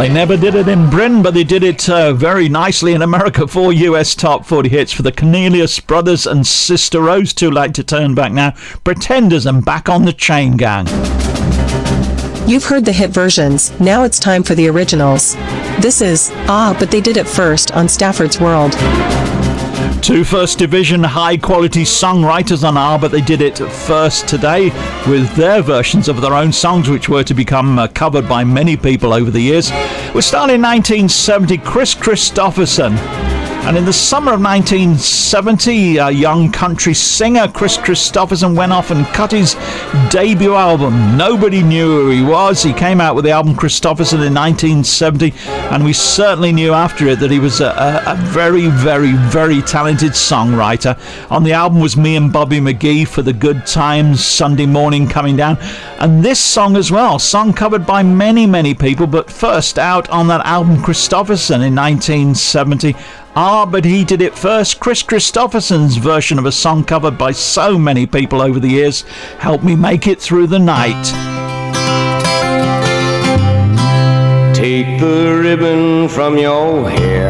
They never did it in Britain, but they did it very nicely in America. 4 US top 40 hits for the Cornelius Brothers and Sister Rose. Too Late to Turn Back Now. Pretenders and Back on the Chain Gang. You've heard the hit versions, now it's time for the originals. This is But They Did It First on Stafford's World. Two First Division high-quality songwriters on But They Did It First today with their versions of their own songs, which were to become covered by many people over the years. We started in 1970, Chris Christopherson. And in the summer of 1970, a young country singer, Chris Christopherson, went off and cut his debut album. Nobody knew who he was. He came out with the album Christopherson in 1970, and we certainly knew after it that he was a very, very, very talented songwriter. On the album was me and Bobby McGee for the Good Times, Sunday Morning Coming Down, and this song as well, song covered by many, many people, but first out on that album Christopherson in 1970. But He Did It First, Chris Christopherson's version of a song covered by so many people over the years. Help Me Make It Through the Night. Take the ribbon from your hair,